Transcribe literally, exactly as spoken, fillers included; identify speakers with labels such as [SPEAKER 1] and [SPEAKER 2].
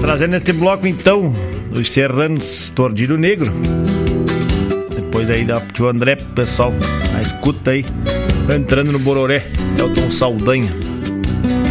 [SPEAKER 1] trazendo neste bloco então os Serranos Tordilho Negro. Depois aí da tio André, pessoal, a escuta aí, entrando no Bororé, Elton Saldanha.